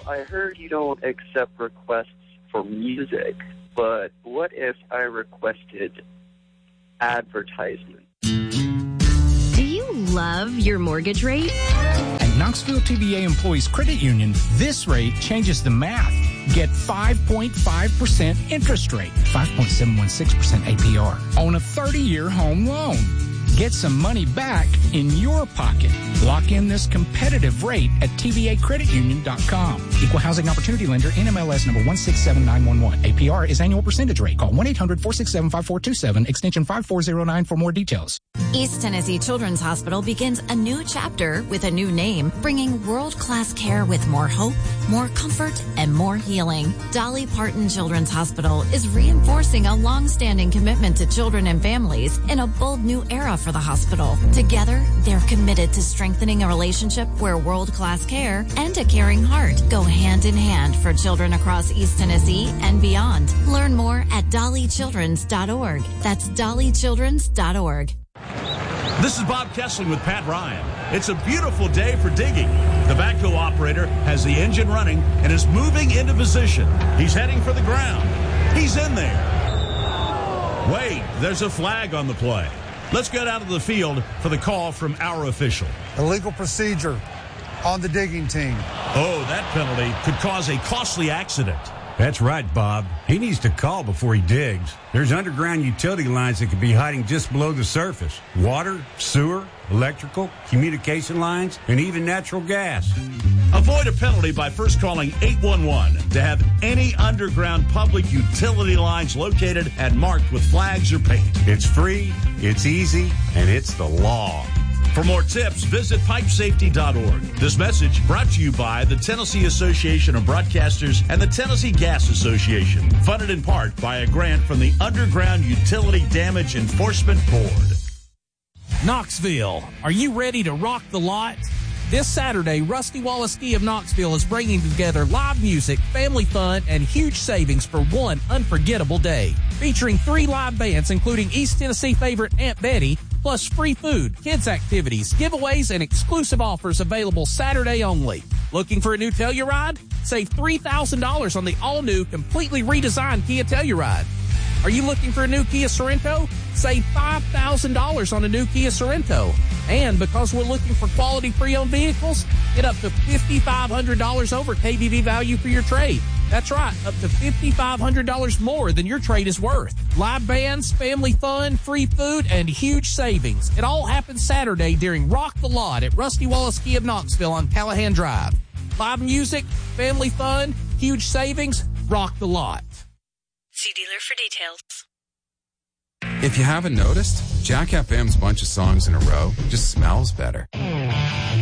I heard you don't accept requests for music, but what if I requested advertisement? Do you love your mortgage rate? At Knoxville TBA Employees Credit Union, this rate changes the math. Get 5.5% interest rate, 5.716% APR on a 30-year home loan. Get some money back in your pocket. Lock in this competitive rate at TBACreditUnion.com. Equal Housing Opportunity Lender, NMLS number 167911. APR is annual percentage rate. Call 1-800-467-5427, extension 5409 for more details. East Tennessee Children's Hospital begins a new chapter with a new name, bringing world-class care with more hope, more comfort, and more healing. Dolly Parton Children's Hospital is reinforcing a long-standing commitment to children and families in a bold new era for the hospital. Together, they're committed to strengthening a relationship where world-class care and a caring heart go hand in hand for children across East Tennessee and beyond. Learn more at dollychildrens.org. That's dollychildrens.org. This is Bob Kessling with Pat Ryan. It's a beautiful day for digging. The backhoe operator has the engine running and is moving into position. He's heading for the ground. He's in there. Wait, there's a flag on the play. Let's get out of the field for the call from our official. Illegal procedure on the digging team. Oh, that penalty could cause a costly accident. That's right, Bob. He needs to call before he digs. There's underground utility lines that could be hiding just below the surface. Water, sewer, electrical, communication lines, and even natural gas. Avoid a penalty by first calling 811 to have any underground public utility lines located and marked with flags or paint. It's free, it's easy, and it's the law. For more tips, visit pipesafety.org. This message brought to you by the Tennessee Association of Broadcasters and the Tennessee Gas Association, funded in part by a grant from the Underground Utility Damage Enforcement Board. Knoxville, are you ready to rock the lot? This Saturday, Rusty Wallace Ski of Knoxville is bringing together live music, family fun, and huge savings for one unforgettable day. Featuring 3 live bands, including East Tennessee favorite Aunt Betty, plus free food, kids activities, giveaways, and exclusive offers available Saturday only. Looking for a new Telluride? Save $3,000 on the all-new, completely redesigned Kia Telluride. Are you looking for a new Kia Sorento? Save $5,000 on a new Kia Sorento. And because we're looking for quality pre-owned vehicles, get up to $5,500 over KBV value for your trade. That's right, up to $5,500 more than your trade is worth. Live bands, family fun, free food, and huge savings. It all happens Saturday during Rock the Lot at Rusty Wallace Ski of Knoxville on Callahan Drive. Live music, family fun, huge savings, rock the lot. See dealer for details. If you haven't noticed, Jack FM's bunch of songs in a row just smells better.